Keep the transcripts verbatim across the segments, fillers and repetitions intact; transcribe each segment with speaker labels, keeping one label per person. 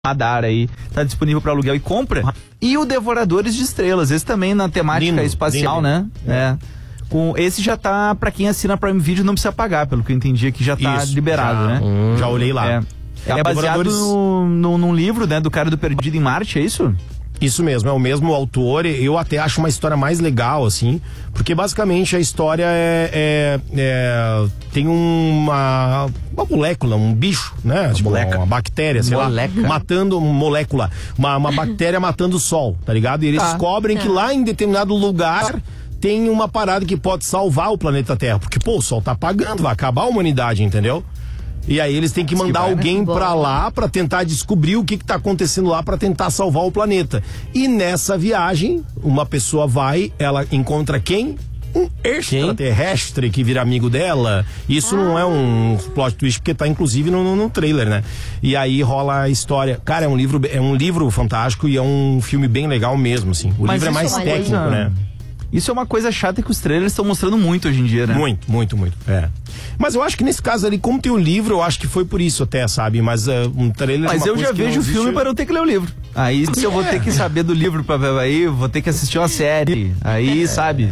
Speaker 1: Radar aí, tá disponível para aluguel e compra. E o Devoradores de Estrelas, esse também na temática lindo, espacial, lindo. né? É. é. Com, esse já tá, pra quem assina Prime Video, não precisa pagar, pelo que eu entendi aqui, já tá Isso, liberado,
Speaker 2: já,
Speaker 1: né?
Speaker 2: Hum, já olhei lá.
Speaker 1: É, é, é baseado no, no, num livro, né, do cara do Perdido em Marte, é isso?
Speaker 2: Isso mesmo, é o mesmo autor. Eu até acho uma história mais legal, assim, porque basicamente a história é, é, é tem uma, uma molécula, um bicho, né? Uma, tipo, moleca. uma bactéria, sei Moleca. lá, matando uma molécula, uma, uma bactéria matando o sol, tá ligado? E eles ah, descobrem é. que lá em determinado lugar tem uma parada que pode salvar o planeta Terra, porque, pô, o sol tá apagando, vai acabar a humanidade, entendeu? E aí eles têm que mandar que vai, alguém né? pra lá pra tentar descobrir o que que tá acontecendo lá pra tentar salvar o planeta. E nessa viagem, uma pessoa vai, ela encontra quem? Um extraterrestre que vira amigo dela. Isso ah. não é um plot twist, porque tá inclusive no, no, no trailer, né? E aí rola a história. Cara, é um livro, é um livro fantástico e é um filme bem legal mesmo, assim. O Mas livro é mais técnico, coisa... né?
Speaker 1: Isso é uma coisa chata que os trailers estão mostrando muito hoje em dia, né?
Speaker 2: Muito, muito, muito. É. Mas eu acho que nesse caso ali, como tem o livro, eu acho que foi por isso até, sabe? Mas uh, um trailer...
Speaker 1: Mas eu já vejo o filme existe... para eu ter que ler o livro. Aí se é. eu vou ter que saber do livro pra ver aí, vou ter que assistir uma série. Aí, é. sabe?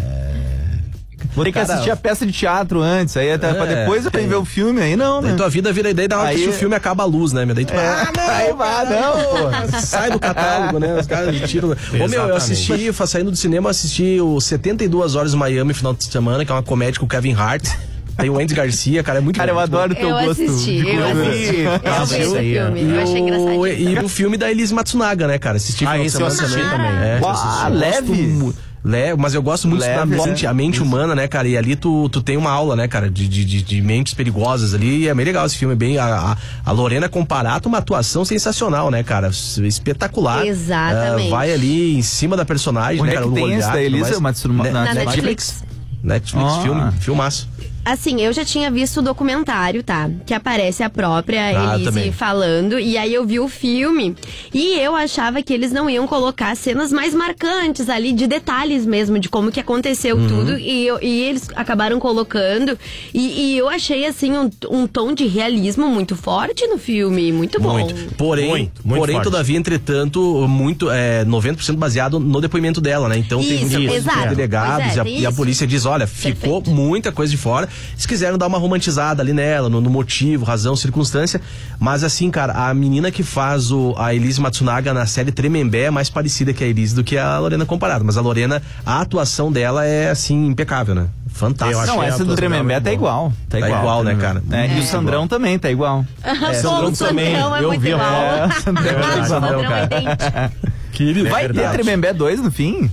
Speaker 1: Vou ter que Cara, assistir a peça de teatro antes, aí até é, pra depois eu é. ver o filme, aí não, né?
Speaker 3: Daí tua vida vira a ideia da hora que o filme acaba a luz, né? Daí tu
Speaker 1: é, ah, não, aí vai, não, pô.
Speaker 3: Sai do catálogo, né? Os caras tiram. Ô, meu, eu assisti, saindo do cinema, eu assisti o setenta e duas Horas Miami final de semana, que é uma comédia com o Kevin Hart. Tem o Andy Garcia, cara, é muito
Speaker 1: Cara, eu adoro o teu
Speaker 4: eu
Speaker 1: gosto.
Speaker 4: Assisti, eu assisti, eu assisti esse filme, eu achei engraçadinho.
Speaker 3: E o filme da Elise Matsunaga, né, cara? Assisti
Speaker 2: ah, esse eu assisti também. também.
Speaker 3: É,
Speaker 1: ah, leve.
Speaker 3: Leve, mas eu gosto muito da mente, a mente humana, né, cara? E ali tu, tu tem uma aula, né, cara, de, de, de mentes perigosas ali. E é bem legal esse filme. Bem, a, a Lorena Comparato, uma atuação sensacional, né, cara? Espetacular.
Speaker 4: Exatamente.
Speaker 3: Uh, vai ali em cima da personagem,
Speaker 1: Onde
Speaker 3: né,
Speaker 1: é
Speaker 3: cara?
Speaker 1: que tem essa da Elisa Matsunaga?
Speaker 4: Na, na Netflix.
Speaker 3: Netflix,
Speaker 1: oh.
Speaker 3: filme, filmaço.
Speaker 4: Assim, eu já tinha visto o documentário, tá? Que aparece a própria
Speaker 3: ah,
Speaker 4: Elise
Speaker 3: também.
Speaker 4: falando. E aí eu vi o filme. E eu achava que eles não iam colocar cenas mais marcantes ali, de detalhes mesmo, de como que aconteceu uhum. tudo. E, eu, e eles acabaram colocando. E, e eu achei, assim, um, um tom de realismo muito forte no filme. Muito bom.
Speaker 3: Muito. Porém, muito, muito porém todavia, entretanto, muito, é, noventa por cento baseado no depoimento dela, né? Então
Speaker 4: isso,
Speaker 3: tem
Speaker 4: exato.
Speaker 3: delegados
Speaker 4: é,
Speaker 3: e, a, e a polícia diz, olha, ficou
Speaker 4: Perfeito.
Speaker 3: muita coisa de fora. Eles quiseram dar uma romantizada ali nela, no, no motivo, razão, circunstância. Mas assim, cara, a menina que faz o, a Elise Matsunaga na série Tremembé é mais parecida que a Elise do que a Lorena Comparado. Mas a Lorena, a atuação dela é assim, impecável, né? Fantástico.
Speaker 1: Não, essa do Tremembé tá igual. Tá igual,
Speaker 3: tá igual né, cara?
Speaker 1: É, é. E o Sandrão também tá igual.
Speaker 4: É, Sandrão também. É eu vi igual.
Speaker 1: É, o Sandrão é igual,
Speaker 4: Sandrão cara.
Speaker 1: É Vai ter Tremembé dois no fim?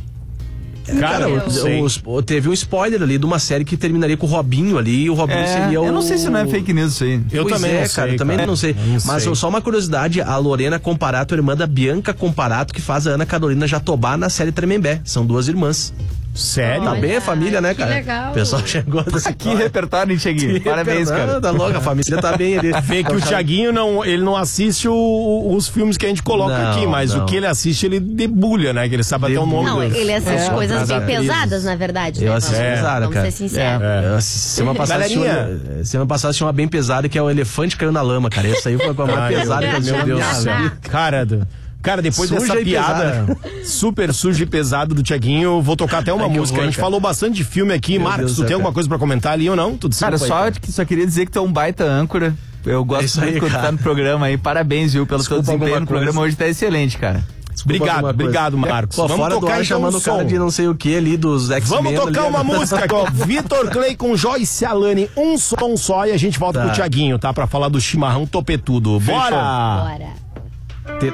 Speaker 3: Cara, os, os, teve um spoiler ali de uma série que terminaria com o Robinho ali, e o Robinho
Speaker 1: é,
Speaker 3: seria o...
Speaker 1: Eu não sei se não é fake news isso aí.
Speaker 3: Eu pois também é, não sei, cara, também
Speaker 1: cara.
Speaker 3: não sei.
Speaker 2: Não
Speaker 3: Mas
Speaker 2: sei.
Speaker 3: só uma curiosidade, a Lorena Comparato, irmã da Bianca Comparato, que faz a Ana Carolina Jatobá na série Tremembé. São duas irmãs.
Speaker 2: Sério?
Speaker 3: Tá bem a família, né, cara?
Speaker 4: Que legal.
Speaker 3: O pessoal chegou desse
Speaker 1: Que repertório, hein, Thiaguinho? Parabéns, cara.
Speaker 3: Tá louco, a família tá bem ali.
Speaker 2: Vê que o Thiaguinho não, ele não assiste o, os filmes que a gente coloca não, aqui, mas não. o que ele assiste, ele debulha, né? Que ele sabe debulha. até o nome.
Speaker 4: Não, ele assiste é, coisas bem pesadas, na verdade.
Speaker 3: Eu
Speaker 4: né?
Speaker 3: assisti
Speaker 4: é.
Speaker 3: pesada,
Speaker 4: Vamos
Speaker 3: cara.
Speaker 4: ser sinceros.
Speaker 3: É. É. Semana passada tinha, semana passada tinha uma bem pesada que é o Elefante Caiu na Lama, cara. Essa aí foi com a mais pesada que eu
Speaker 2: meu Deus do céu. Cara, do... Cara, depois suja dessa piada super suja e pesada do Thiaguinho, vou tocar até uma Ai, música. Horror, a gente cara. falou bastante de filme aqui. Meu Marcos, Deus tu Deus tem alguma coisa pra comentar ali ou não? Tudo
Speaker 1: cara, só, aí, cara. só queria dizer que tu é um baita âncora. Eu gosto muito quando tu tá no programa aí. Parabéns, viu, pelo teu desempenho no programa. Hoje tá excelente, cara.
Speaker 2: Desculpa obrigado, obrigado, Marcos.
Speaker 3: Pô, vamos fora tocar do ar, então chamando o cara de não sei o que ali dos X-Men.
Speaker 2: Vamos tocar
Speaker 3: ali,
Speaker 2: uma música aqui, ó. Vitor Clay com Joyce Alane, um som só, e a gente volta tá. pro Thiaguinho, tá? Pra falar do chimarrão topetudo. Bora!
Speaker 4: Bora!